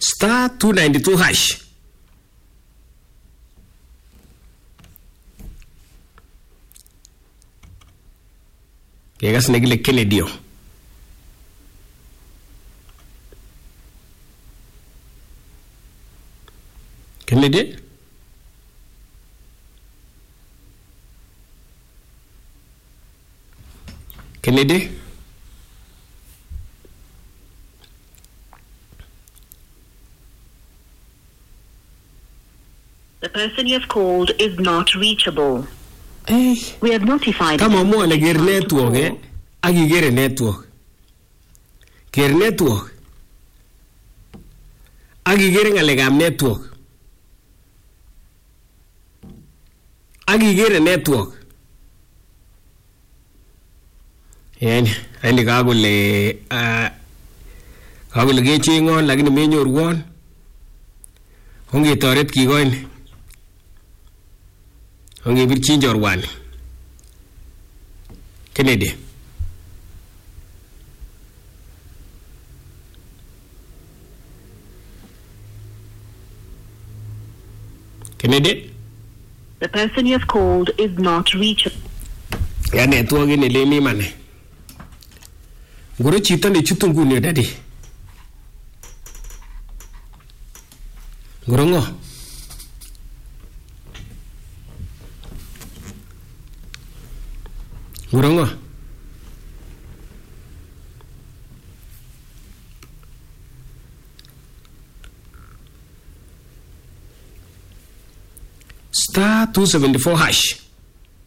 *292 hash. Kegas negile Kennedy. Kennedy? Kennedy? The person you have called is not reachable. We have notified. Kama mo na gere network agi gere network. Gere network. Agi gere ngalegam network. Agi gere network. Ani kagule gechingon lakini menyorwon. Honge toret kigoin. Honge birchin jorwan. Kennedy. Kennedy? The person you have called is not reachable. Ya network ni lemi mane. Guru chita ni chutungu ni daddy. Guru ngo. Guru ngo. *274 hash.